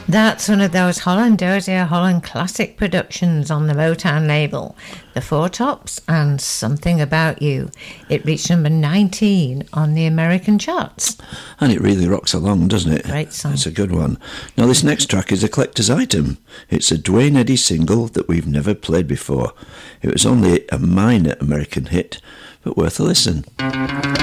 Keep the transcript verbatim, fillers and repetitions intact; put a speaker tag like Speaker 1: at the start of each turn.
Speaker 1: That's one of those Holland Dozier Holland classic productions on the Motown label, The Four Tops and Something About You. It reached number nineteen on the American charts.
Speaker 2: And it really rocks along, doesn't it?
Speaker 1: Great song.
Speaker 2: It's a good one. Now this next track is a collector's item. It's a Duane Eddy single that we've never played before. It was only a minor American hit, but worth a listen.